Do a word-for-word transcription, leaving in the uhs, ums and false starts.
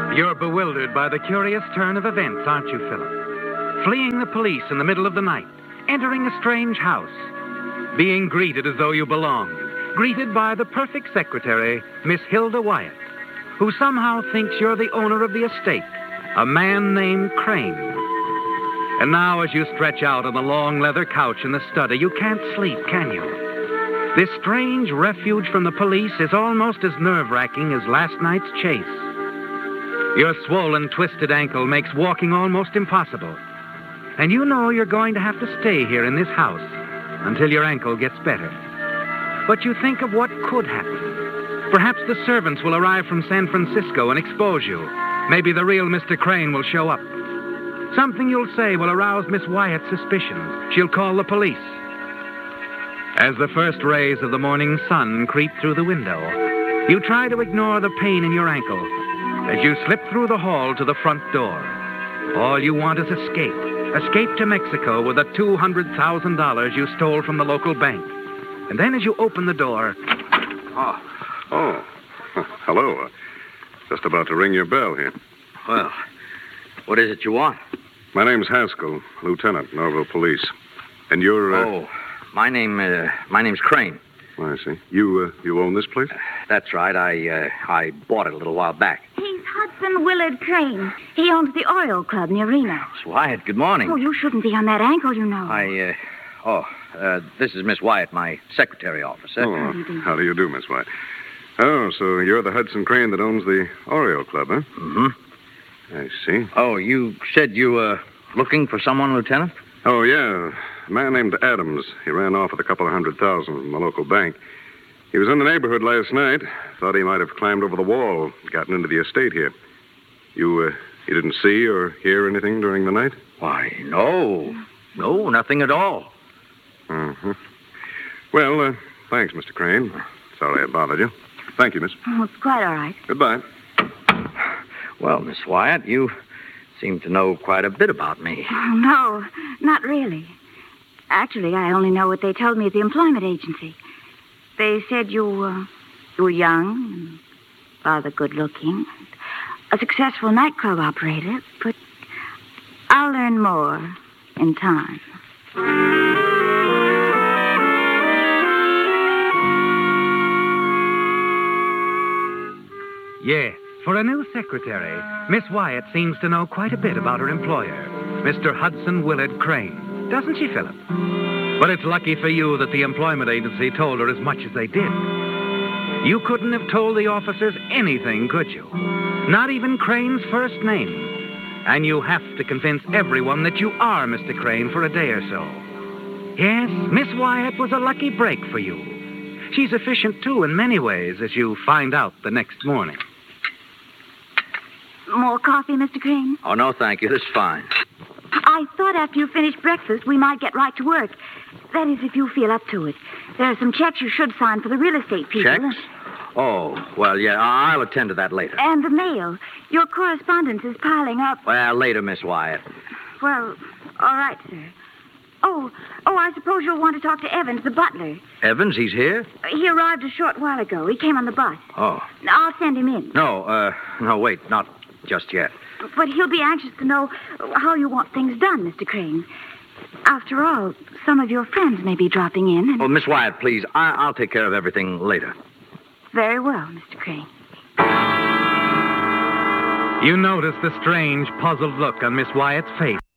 You're bewildered by the curious turn of events, aren't you, Philip? Fleeing the police in the middle of the night, entering a strange house, being greeted as though you belonged, greeted by the perfect secretary, Miss Hilda Wyatt, who somehow thinks you're the owner of the estate, a man named Crane. And now, as you stretch out on the long leather couch in the study, you can't sleep, can you? This strange refuge from the police is almost as nerve-wracking as last night's chase. Your swollen, twisted ankle makes walking almost impossible. And you know you're going to have to stay here in this house until your ankle gets better. But you think of what could happen. Perhaps the servants will arrive from San Francisco and expose you. Maybe the real Mister Crane will show up. Something you'll say will arouse Miss Wyatt's suspicions. She'll call the police. As the first rays of the morning sun creep through the window, you try to ignore the pain in your ankle as you slip through the hall to the front door. All you want is escape. Escape to Mexico with the two hundred thousand dollars you stole from the local bank. And then as you open the door... Oh. Oh. Hello. Uh, just about to ring your bell here. Well, what is it you want? My name's Haskell, Lieutenant, Norville Police. And you're... Uh... Oh, my name, uh, my name's Crane. I see. You, uh, you own this place? That's right. I, uh, I bought it a little while back. He's Hudson Willard Crane. He owns the Oriole Club near Reno. Miss Wyatt, good morning. Oh, you shouldn't be on that ankle, you know. I, uh, oh, uh, this is Miss Wyatt, my secretary officer. Oh, how do you do, how do, you do Miss Wyatt? Oh, so you're the Hudson Crane that owns the Oriole Club, huh? Mm-hmm. I see. Oh, you said you were looking for someone, Lieutenant? Oh, yeah. A man named Adams. He ran off with a couple of hundred thousand from the local bank. He was in the neighborhood last night. Thought he might have climbed over the wall, gotten into the estate here. You, uh, you didn't see or hear anything during the night? Why, no. No, nothing at all. Mm-hmm. Well, uh, thanks, Mister Crane. Sorry I bothered you. Thank you, miss. Oh, it's quite all right. Goodbye. Well, Miss Wyatt, you seem to know quite a bit about me. Oh, no, not really. Actually, I only know what they told me at the employment agency. They said you, uh, you were young and rather good-looking, a successful nightclub operator, but I'll learn more in time. Yes, for a new secretary, Miss Wyatt seems to know quite a bit about her employer, Mister Hudson Willard Crane. Doesn't she, Philip? But it's lucky for you that the employment agency told her as much as they did. You couldn't have told the officers anything, could you? Not even Crane's first name. And you have to convince everyone that you are Mister Crane for a day or so. Yes, Miss Wyatt was a lucky break for you. She's efficient, too, in many ways, as you find out the next morning. More coffee, Mister Crane? Oh, no, thank you. This is fine. I thought after you finished breakfast, we might get right to work. That is, if you feel up to it. There are some checks you should sign for the real estate people. Checks? Oh, well, yeah, I'll attend to that later. And the mail. Your correspondence is piling up. Well, later, Miss Wyatt. Well, all right, sir. Oh, oh, I suppose you'll want to talk to Evans, the butler. Evans, he's here? He arrived a short while ago. He came on the bus. Oh. I'll send him in. No, uh, no, wait, not just yet. But he'll be anxious to know how you want things done, Mister Crane. After all, some of your friends may be dropping in. And... Oh, Miss Wyatt, please, I- I'll take care of everything later. Very well, Mister Crane. You notice the strange, puzzled look on Miss Wyatt's face